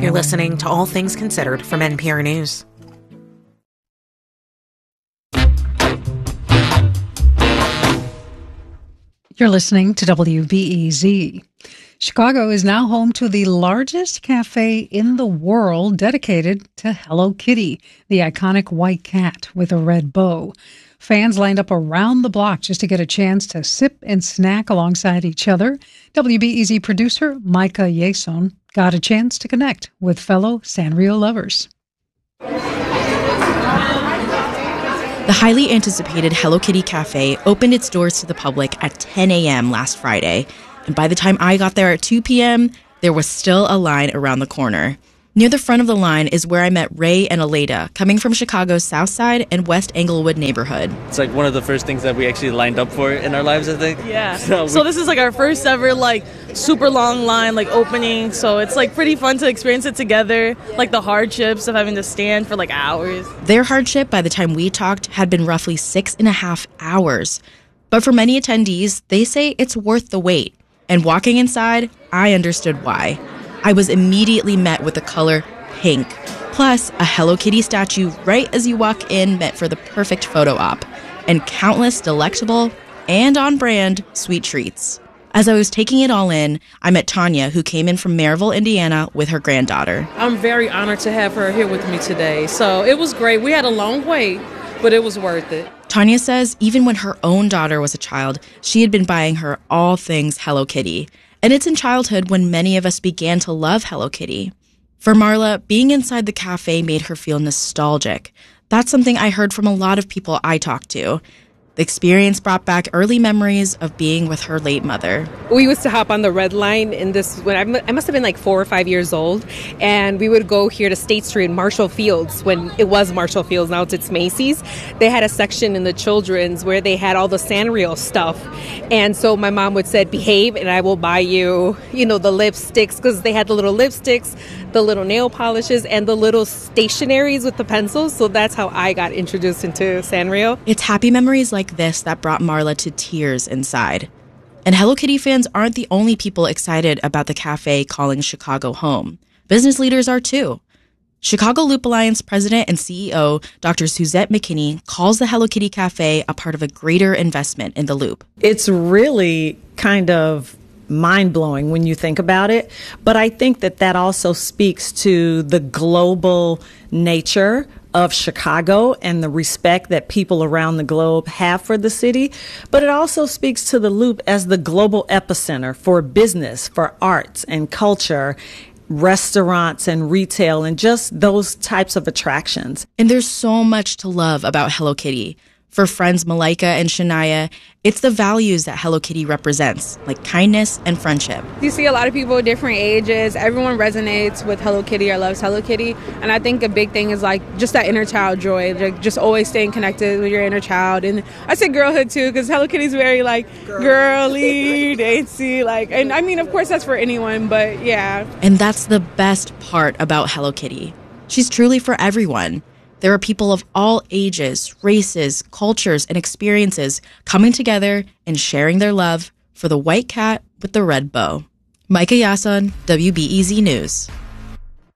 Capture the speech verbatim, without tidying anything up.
You're listening to All Things Considered from N P R News. You're listening to W B E Z. Chicago is now home to the largest cafe in the world dedicated to Hello Kitty, the iconic white cat with a red bow. Fans lined up around the block just to get a chance to sip and snack alongside each other. W B E Z producer Micah Yason got a chance to connect with fellow Sanrio lovers. The highly anticipated Hello Kitty Cafe opened its doors to the public at ten a.m. last Friday, and by the time I got there at two p.m., there was still a line around the corner. Near the front of the line is where I met Ray and Aleda, coming from Chicago's South Side and West Englewood neighborhood. It's like one of the first things that we actually lined up for in our lives, I think. Yeah. So, we- so this is like our first ever like super long line like opening. So it's like pretty fun to experience it together. Like the hardships of having to stand for like hours. Their hardship by the time we talked had been roughly six and a half hours. But for many attendees, they say it's worth the wait. And walking inside, I understood why. I was immediately met with the color pink, plus a Hello Kitty statue right as you walk in meant for the perfect photo op, and countless delectable and on-brand sweet treats. As I was taking it all in, I met Tanya, who came in from Maryville, Indiana, with her granddaughter. I'm very honored to have her here with me today. So it was great. We had a long wait, but it was worth it. Tanya says even when her own daughter was a child, she had been buying her all things Hello Kitty. And it's in childhood when many of us began to love Hello Kitty. For Marla, being inside the cafe made her feel nostalgic. That's something I heard from a lot of people I talked to. The experience brought back early memories of being with her late mother. We used to hop on the Red Line in this, when I, I must have been like four or five years old, and we would go here to State Street in Marshall Fields when it was Marshall Fields, now it's Macy's. They had a section in the children's where they had all the Sanrio stuff. And so my mom would say, behave and I will buy you, you know, the lipsticks, because they had the little lipsticks, the little nail polishes, and the little stationaries with the pencils. So that's how I got introduced into Sanrio. It's happy memories like this that brought Marla to tears inside. And Hello Kitty fans aren't the only people excited about the cafe calling Chicago home. Business leaders are too. Chicago Loop Alliance president and C E O Doctor Suzette McKinney calls the Hello Kitty Cafe a part of a greater investment in the Loop. It's really kind of mind-blowing when you think about it, but I think that that also speaks to the global nature of Chicago and the respect that people around the globe have for the city. But it also speaks to the Loop as the global epicenter for business, for arts and culture, restaurants and retail, and just those types of attractions. And there's so much to love about Hello Kitty. For friends Malika and Shania, it's the values that Hello Kitty represents, like kindness and friendship. You see a lot of people different ages. Everyone resonates with Hello Kitty or loves Hello Kitty. And I think a big thing is like just that inner child joy, like just always staying connected with your inner child. And I say girlhood too, because Hello Kitty's very like girly, dainty, like, and I mean, of course that's for anyone, but yeah. And that's the best part about Hello Kitty. She's truly for everyone. There are people of all ages, races, cultures, and experiences coming together and sharing their love for the white cat with the red bow. Micah Yason, W B E Z News.